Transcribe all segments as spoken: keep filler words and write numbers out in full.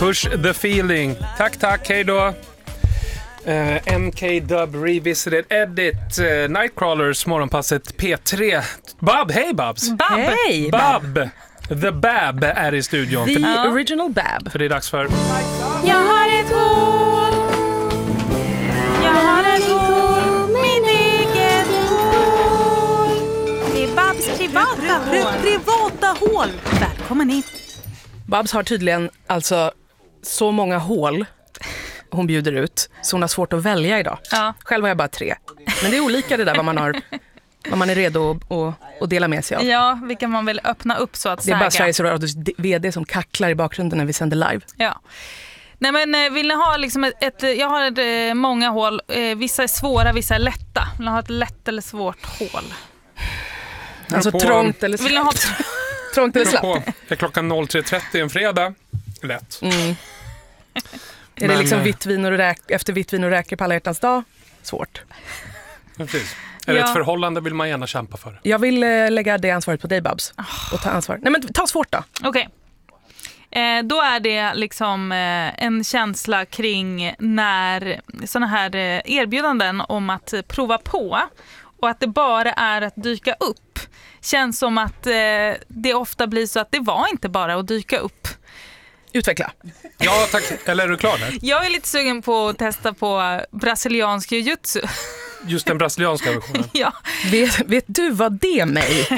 Push the feeling. Tack, tack, hej då. Uh, M K Dub Revisited Edit, uh, Nightcrawlers, morgonpasset P tre. Bab, hej Babs. Bab. Hej Bab. The Bab är i studion. The för, original Bab. för det är dags för... Jag har ett hål. Jag har ett hål. Mitt eget hål. Det är Babs privata hål. Privata hål. Välkommen in. Babs har tydligen alltså så många hål hon bjuder ut så hon har svårt att välja idag. Ja. Själv har jag bara tre. Men det är olika det där vad man har, vad man är redo att, att, att dela med sig av. Ja, vilka man vill öppna upp så att Det är bara säga. Sveriges Radios vd som kacklar i bakgrunden när vi sänder live. Ja. Nej, men vill ni ha liksom ett, ett jag har ett, många hål. Vissa är svåra, vissa är lätta. Vill ni ha ett lätt eller svårt hål? Alltså på- trångt eller Vill ni ha trångt eller slapp. På, är klockan tre trettio en fredag. Lätt. Mm. Är det Men, liksom eh, vitt vin och räk, efter vitt vin och räkor på alla hjärtans dag? Svårt. Precis. Är det Ja. ett förhållande vill man gärna kämpa för. Jag vill eh, lägga det ansvaret på dig, Babs. Och ta ansvar. Nej, men ta svårt då. Okej. Eh, då är det liksom eh, en känsla kring när såna här eh, erbjudanden om att eh, prova på och att det bara är att dyka upp. Känns som att eh, det ofta blir så att det var inte bara att dyka upp. Utveckla. Ja, tack. Eller är du klar där? Jag är lite sugen på att testa på brasiliansk jiu-jitsu. Just den brasilianska versionen. Ja. Vet, vet du vad det mig?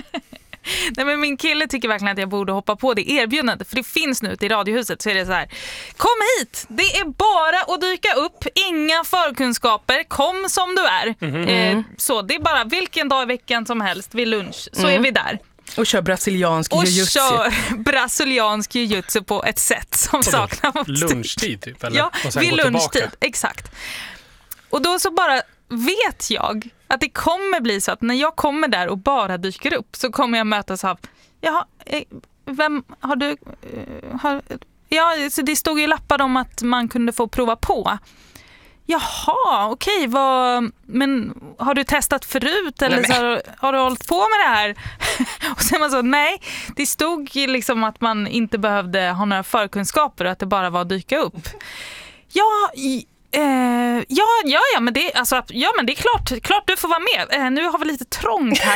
Nej, men min kille tycker verkligen att jag borde hoppa på det erbjudandet. För det finns nu ute i Radiohuset, så är det så här: kom hit, det är bara att dyka upp, inga förkunskaper, kom som du är. Mm-hmm. eh, Så det är bara vilken dag i veckan som helst vid lunch, så Mm. är vi där. Och kör brasiliansk Och jiu-jitsu. kör brasiliansk jiu-jitsu på ett sätt som saknar motstycke. Lunchtid typ? Eller? Ja, Och sen vid gå tillbaka. lunchtid, exakt. Och då så bara vet jag att det kommer bli så att när jag kommer där och bara dyker upp så kommer jag mötas av, jaha, eh, vem har du, eh, har, ja, så det stod ju lappar om att man kunde få prova på. Jaha, okej, vad, men har du testat förut eller Nej, så har, har du hållit på med det här? Och sen man så, nej, det stod ju liksom att man inte behövde ha några förkunskaper och att det bara var att dyka upp. Ja, i, eh, ja, ja, ja, men det, alltså, ja, men det är klart, klart du får vara med. Eh, nu har vi lite trångt här.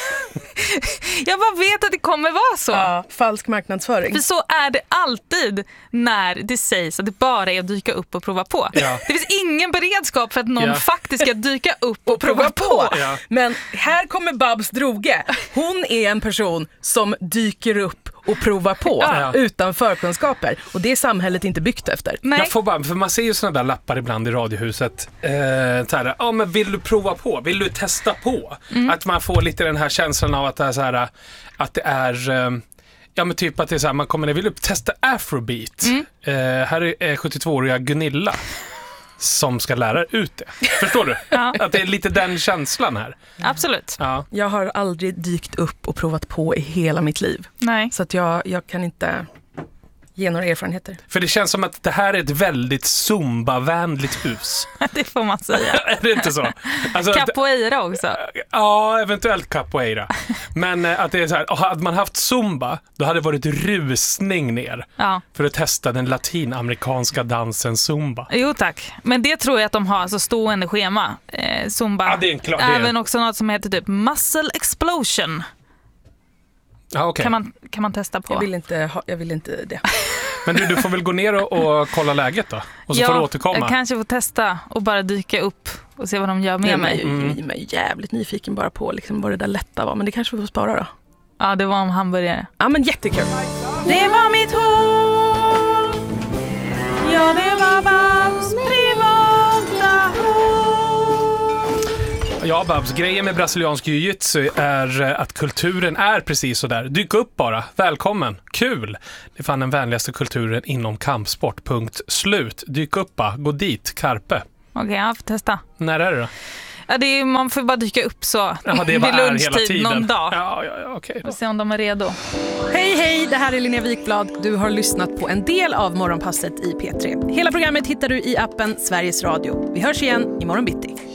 Jag bara vet att det kommer vara så. Ja, falsk marknadsföring. För så är det alltid när det sägs att det bara är att dyka upp och prova på. Ja. Det finns ingen beredskap för att någon Ja. faktiskt ska dyka upp och, prova på. Ja. Men här kommer Babs droge. Hon är en person som dyker upp och provar på Ja. utan förkunskaper. Och det är samhället inte byggt efter. Nej. Jag får bara, för man ser ju såna där lappar ibland i Radiohuset. Eh, så här, ja, men vill du prova på? Vill du testa på? Mm. Att man får lite den här känslan av att det är så här, att det är... Eh, ja, men typ att det är så här, man kommer ner, vill du testa afrobeat? Mm. Eh, här är sjuttiotvååriga Gunilla som ska lära ut det. Förstår du? Ja. Att det är lite den känslan här. Absolut. Ja. Jag har aldrig dykt upp och provat på i hela mitt liv. Nej. Så att jag, jag kan inte ge några erfarenheter. För det känns som att det här är ett väldigt zumba-vänligt hus. Det får man säga. Är det inte så? Alltså, Capoeira också. ja, eventuellt capoeira. Men eh, att det är så här, hade man haft zumba, då hade det varit rusning ner Ja. för att testa den latinamerikanska dansen zumba. Jo tack, men det tror jag att de har alltså stående schema, eh, Zumba. Ja, det är en klar- det är- Även också något som heter typ Muscle Explosion Ja, okej. kan, man, kan man testa på. Jag vill inte, ha, jag vill inte det. Men du, du får väl gå ner och, och kolla läget då. Och så ja, får du återkomma. jag kanske får testa och bara dyka upp och se vad de gör med Jag mig. är ju jag är jävligt nyfiken bara på liksom vad det där lätta var. Men det kanske vi får spara då. Ja, det var om hamburgare. Ja, men jättekul. Det var mitt hål. Ja, det var Babs privata hål. Ja, Babs, grejen med brasiliansk jiu-jitsu är eh, att kulturen är precis så där. Dyk upp bara. Välkommen. Kul. Det är fan den vänligaste kulturen inom kampsport. Punkt slut. Dyk upp bara. Gå dit. Carpe. Okej, jag får testa. När är det då? Ja, det är, man får bara dyka upp så Ja, det vid bara är hela lunchtid tiden. någon dag. Ja, ja, ja, okej då. Och se om de är redo. Hej, hej! Det här är Linnea Wikblad. Du har lyssnat på en del av Morgonpasset i P tre. Hela programmet hittar du i appen Sveriges Radio. Vi hörs igen imorgon bitti.